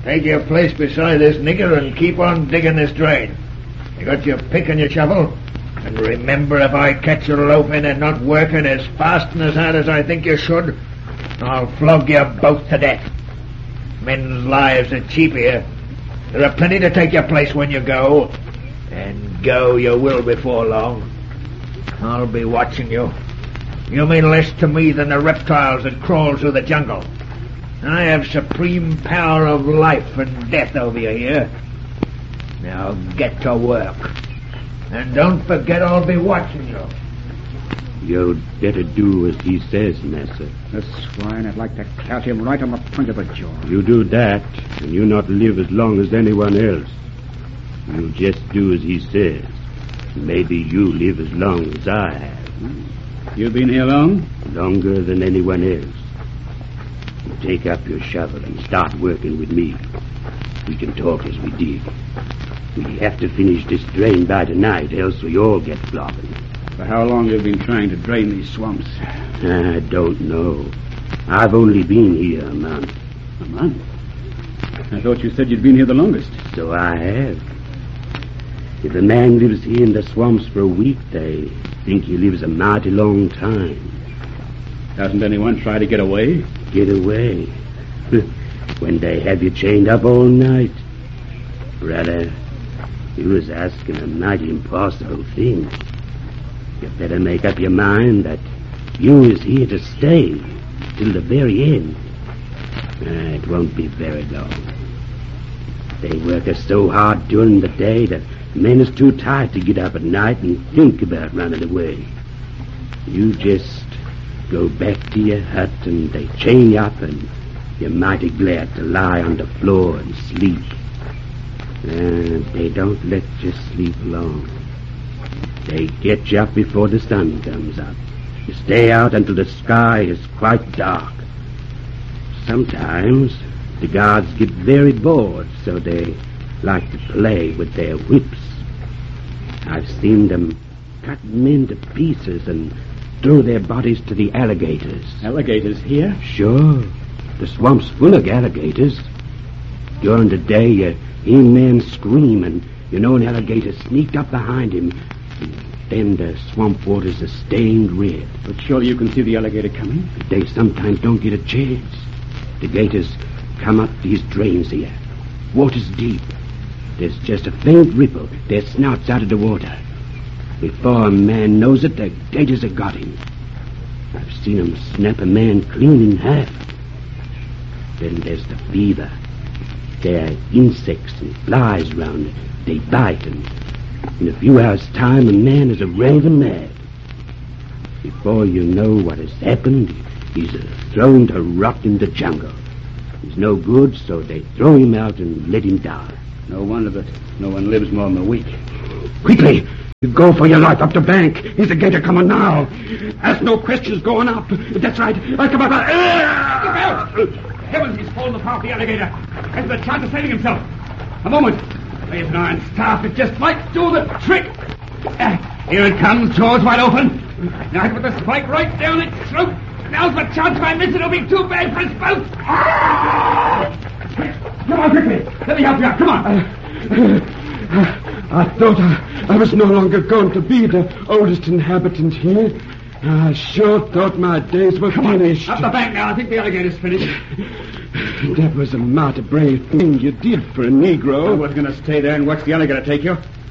Take your place beside this nigger and keep on digging this drain. You got your pick and your shovel? And remember, if I catch you loafing and not working as fast and as hard as I think you should, I'll flog you both to death. Men's lives are cheap here. There are plenty to take your place when you go. And go you will before long. I'll be watching you. You mean less to me than the reptiles that crawl through the jungle. I have supreme power of life and death over you here. Now get to work. And don't forget I'll be watching you. You'd better do as he says, Massa. The swine, I'd like to catch him right on the point of the jaw. You do that, and you not live as long as anyone else. You just do as he says. Maybe you live as long as I have. You been here long? Longer than anyone else. You take up your shovel and start working with me. We can talk as we dig. We have to finish this drain by tonight, else we all get flogging. For how long have you been trying to drain these swamps? I don't know. I've only been here a month. A month? I thought you said you'd been here the longest. So I have. If a man lives here in the swamps for a week, they think he lives a mighty long time. Hasn't anyone tried to get away? Get away? When they have you chained up all night. Brother, you was asking a mighty impossible thing. You better make up your mind that you is here to stay till the very end. It won't be very long. They work us so hard during the day that men is too tired to get up at night and think about running away. You just go back to your hut and they chain you up and you're mighty glad to lie on the floor and sleep. They don't let you sleep long. They get you up before the sun comes up. You stay out until the sky is quite dark. Sometimes the guards get very bored, so they like to play with their whips. I've seen them cut men to pieces and throw their bodies to the alligators. Alligators here? Sure. The swamp's full of alligators. During the day, you hear men scream, and you know an alligator sneaked up behind him. Then the swamp waters are stained red. But surely you can see the alligator coming? They sometimes don't get a chance. The gators come up these drains here. Water's deep. There's just a faint ripple. Their snouts out of the water. Before a man knows it, the gators have got him. I've seen them snap a man clean in half. Then there's the fever. There are insects and flies around it. They bite, and in a few hours' time, a man is a raving mad. Before you know what has happened, he's thrown to rot in the jungle. He's no good, so they throw him out and let him die. No wonder that no one lives more than a week. Quickly! Go for your life up the bank. Here's the gator coming now. Ask no questions, going up. That's right. I'll come up. Look out! Heavens, he's fallen apart, the alligator. Has the chance of saving himself. A moment. There's an iron staff. It just might do the trick. Here it comes, jaws wide open. Now I put the spike right down its throat. Now's the chance. If I miss it, it'll be too bad for us both. Come on, quickly. Let me help you out. Come on. I thought I was no longer going to be the oldest inhabitant here. I sure thought my days were finished. Up the bank now. I think the alligator's finished. That was a mighty brave thing you did for a Negro. I was going to stay there and watch the alligator take you.